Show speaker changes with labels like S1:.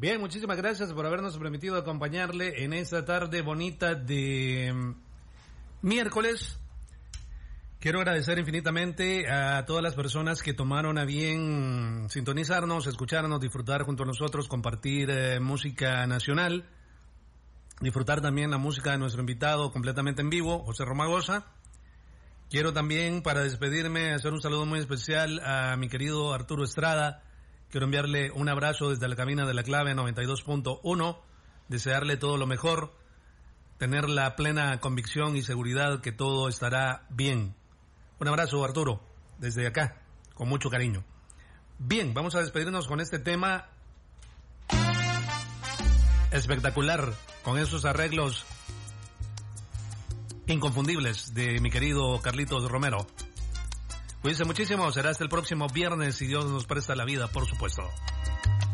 S1: Bien, muchísimas gracias por habernos permitido acompañarle en esta tarde bonita de miércoles. Quiero agradecer infinitamente a todas las personas que tomaron a bien sintonizarnos, escucharnos, disfrutar junto a nosotros, compartir música nacional, disfrutar también la música de nuestro invitado completamente en vivo, José Romagosa. Quiero también, para despedirme, hacer un saludo muy especial a mi querido Arturo Estrada. Quiero enviarle un abrazo desde la cabina de La Clave 92.1, desearle todo lo mejor, tener la plena convicción y seguridad que todo estará bien. Un abrazo, Arturo, desde acá, con mucho cariño. Bien, vamos a despedirnos con este tema espectacular, con esos arreglos inconfundibles de mi querido Carlitos Romero. Cuídense muchísimo, será hasta el próximo viernes si Dios nos presta la vida, por supuesto.